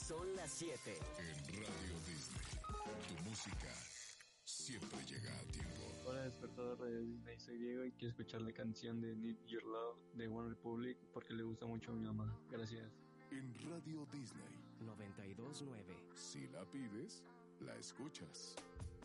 Son las 7. En Radio Disney, tu música siempre llega a tiempo. Hola, despertador Radio Disney, soy Diego y quiero escuchar la canción de Need Your Love de One Republic porque le gusta mucho a mi mamá. Gracias. En Radio Disney 92.9. Si la pides, la escuchas.